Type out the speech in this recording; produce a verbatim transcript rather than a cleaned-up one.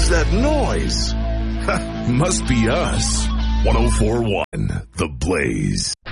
What's that noise? Must be us. one oh four point one The Blaze.